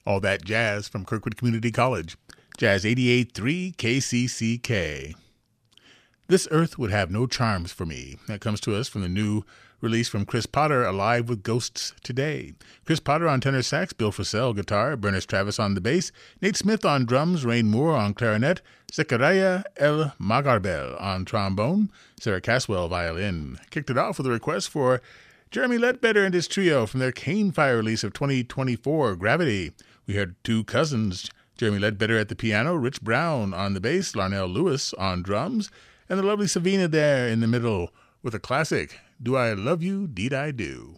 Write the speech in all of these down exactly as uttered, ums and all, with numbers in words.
All that jazz from Kirkwood Community College. Jazz eighty-eight point three K C C K. This Earth Would Have No Charms for Me. That comes to us from the new release from Chris Potter, Alive with Ghosts Today. Chris Potter on tenor sax, Bill Frisell guitar, Bernice Travis on the bass, Nate Smith on drums, Rain Moore on clarinet, Zechariah El Magarbel on trombone, Sarah Caswell violin. Kicked it off with a request for Jeremy Ledbetter and his trio from their Cane Fire release of twenty twenty-four, Gravity. We heard two cousins, Jeremy Ledbetter at the piano, Rich Brown on the bass, Larnell Lewis on drums, and the lovely Savina there in the middle with a classic, Do I Love You, Deed I Do.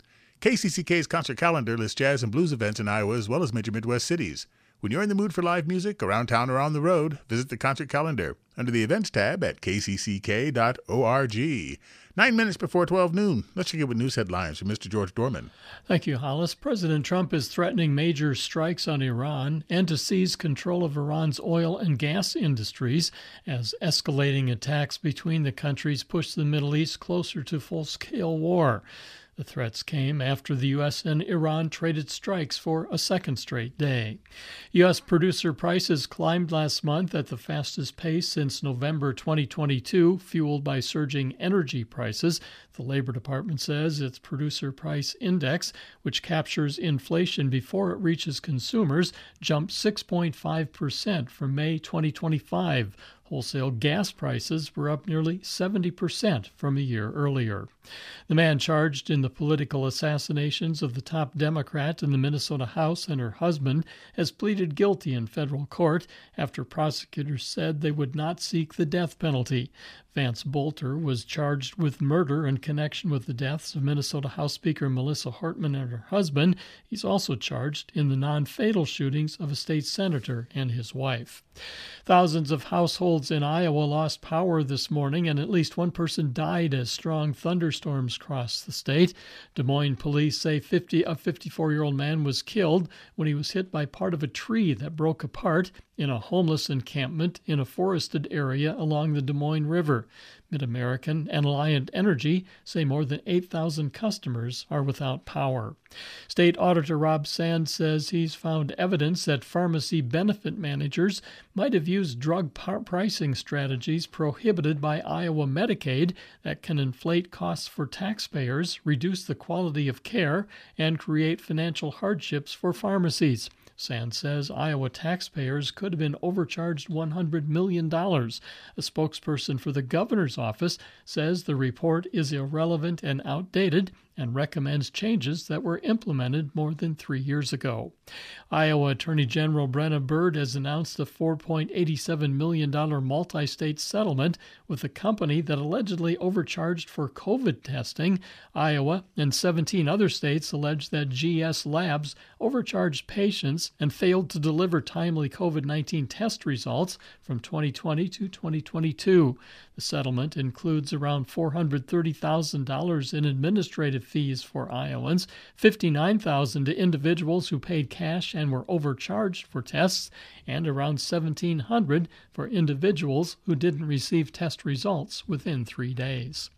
K C C K's concert calendar lists jazz and blues events in Iowa as well as major Midwest cities. When you're in the mood for live music, around town or on the road, visit the concert calendar under the events tab at k c c k dot org. Nine minutes before twelve noon. Let's check in with news headlines from Mister George Dorman. Thank you, Hollis. President Trump is threatening major strikes on Iran and to seize control of Iran's oil and gas industries as escalating attacks between the countries push the Middle East closer to full-scale war. The threats came after the U S and Iran traded strikes for a second straight day. U S producer prices climbed last month at the fastest pace since November twenty twenty-two, fueled by surging energy prices. The Labor Department says its producer price index, which captures inflation before it reaches consumers, jumped six point five percent from May twenty twenty-five. Wholesale gas prices were up nearly seventy percent from a year earlier. The man charged in the political assassinations of the top Democrat in the Minnesota House and her husband has pleaded guilty in federal court after prosecutors said they would not seek the death penalty. Vance Bolter was charged with murder in connection with the deaths of Minnesota House Speaker Melissa Hartman and her husband. He's also charged in the non-fatal shootings of a state senator and his wife. Thousands of households in Iowa lost power this morning, and at least one person died as strong thunderstorms crossed the state. Des Moines police say fifty, a fifty-four-year-old man was killed when he was hit by part of a tree that broke apart in a homeless encampment in a forested area along the Des Moines River. Mid-American and Alliant Energy say more than eight thousand customers are without power. State Auditor Rob Sand says he's found evidence that pharmacy benefit managers might have used drug par- pricing strategies prohibited by Iowa Medicaid that can inflate costs for taxpayers, reduce the quality of care, and create financial hardships for pharmacies. Sand says Iowa taxpayers could have been overcharged one hundred million dollars. A spokesperson for the governor's office says the report is irrelevant and outdated and recommends changes that were implemented more than three years ago. Iowa Attorney General Brenna Bird has announced a four point eight seven million dollars multi-state settlement with a company that allegedly overcharged for COVID testing. Iowa and seventeen other states allege that G S Labs overcharged patients and failed to deliver timely COVID nineteen test results from twenty twenty to twenty twenty-two. The settlement includes around four hundred thirty thousand dollars in administrative fees for Iowans, fifty-nine thousand dollars to individuals who paid cash and were overcharged for tests, and around seventeen hundred dollars for individuals who didn't receive test results within three days.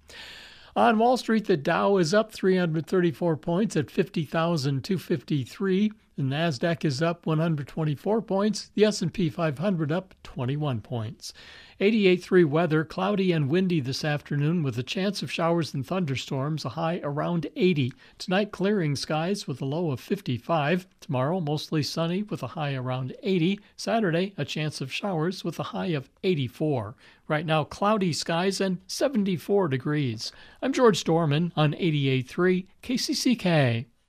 On Wall Street, the Dow is up three hundred thirty-four points at fifty thousand two hundred fifty-three. The Nasdaq is up one hundred twenty-four points. The S and P five hundred up twenty-one points. eighty-eight point three weather, cloudy and windy this afternoon with a chance of showers and thunderstorms, a high around eighty. Tonight, clearing skies with a low of fifty-five. Tomorrow, mostly sunny with a high around eighty. Saturday, a chance of showers with a high of eighty-four. Right now, cloudy skies and seventy-four degrees. I'm George Dorman on eighty-eight point three K C C K.